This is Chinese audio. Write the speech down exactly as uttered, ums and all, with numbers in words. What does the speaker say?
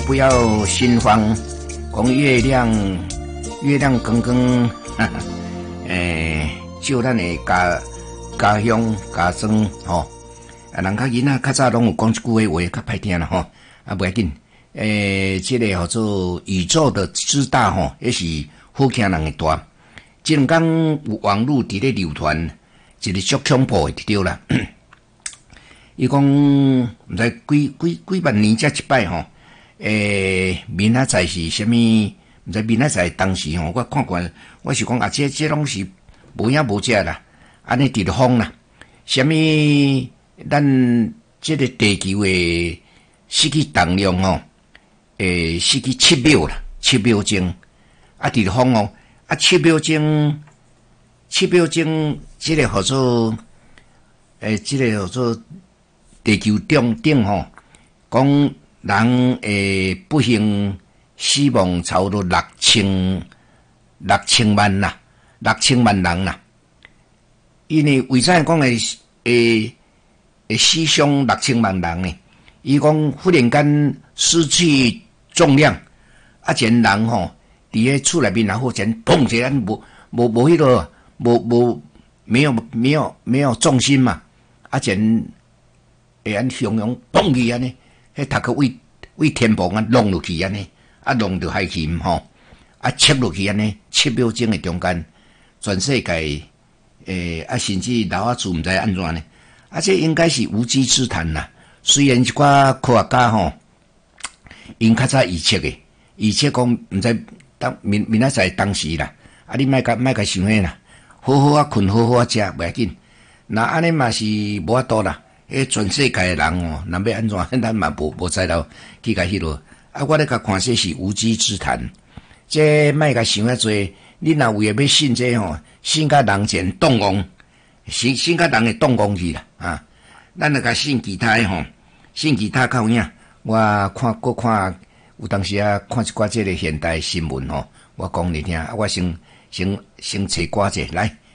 不要心慌，讲月亮月亮光光，诶，照咱的家家乡家庄吼。啊，人较囡仔较早拢有讲一句话，话较歹听啦吼，啊，袂要紧。诶，这个叫做宇宙的之大吼，也是好惊人的大。即两天有网络伫咧流传，一个足恐怖的对啦。伊讲毋知几几几万年才一摆吼，诶，明仔载是啥物？毋知明仔载当时吼，我看惯，我是讲啊，这这拢是无影无只啦，安尼伫咧风啦，啥物？咱这个地球的失去重量吼，诶，失去七秒啦，七秒钟，啊，伫咧风哦，啊，七秒钟，七秒钟，这个叫做，诶，这个叫做地球中顶吼，讲人诶不幸死亡差不多六千六千万啦，六千万人啦，因为为啥讲诶诶？会死伤六千万人呢？伊讲忽然间失去重量，啊，前人吼伫咧厝内面，然后前砰一下，无无无迄个，无无没有没有没有重心嘛，啊前会安汹涌砰去安尼，迄头壳为为天棚啊弄落去安尼，啊弄着海去吼，啊切落去安尼，七秒钟的中间，全世界诶啊甚至老阿祖毋知安怎呢？啊，这应该是无稽之谈啦。虽然一寡科学家吼，因较早预测诶，预测讲毋知当明明仔载当时啦，啊，你莫甲莫甲想遐啦，好好啊困，好好啊食，袂要紧。那安尼嘛是无法度啦。迄全世界诶人哦，若要安怎，咱嘛无无知道去甲迄落。啊，我咧甲看这是无稽之谈。这莫甲想遐济，你若为了要信这吼，信甲人前动亡。信信甲人会动工去啦，啊！咱来甲信其他吼，信其他较有影。我看过看，有当时啊看一寡这个现代新闻吼，我讲你听，我先先先找歌者来。